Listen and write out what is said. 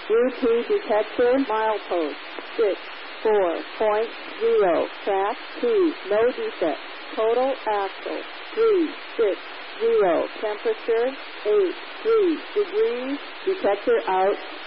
UT detector milepost 64.0. Track 2. No defect. Total axle 360. Temperature 83 degrees. Detector out.